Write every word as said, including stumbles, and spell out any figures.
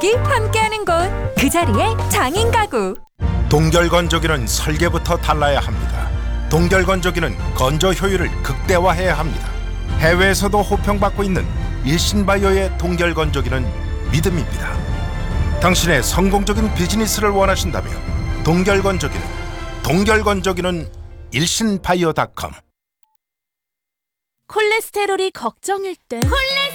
가족이 함께하는 곳, 그 자리에 장인 가구. 동결건조기는 설계부터 달라야 합니다. 동결건조기는 건조 효율을 극대화해야 합니다. 해외에서도 호평받고 있는 일신바이오의 동결건조기는 믿음입니다. 당신의 성공적인 비즈니스를 원하신다면 동결건조기는 동결건조기는 일신바이오 닷컴. 콜레스테롤이 걱정일 때